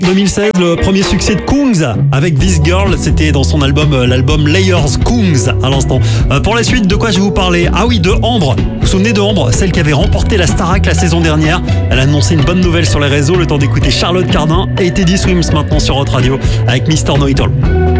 2016, le premier succès de Kungs avec This Girl, c'était dans son album, l'album Layers Kungs à l'instant. Pour la suite, de quoi je vais vous parler? Ah oui, de Ambre. Vous vous souvenez de Ambre, celle qui avait remporté la Starac la saison dernière? Elle a annoncé une bonne nouvelle sur les réseaux, le temps d'écouter Charlotte Cardin et Teddy Swims maintenant sur Hot Radio avec Mr. Know It All.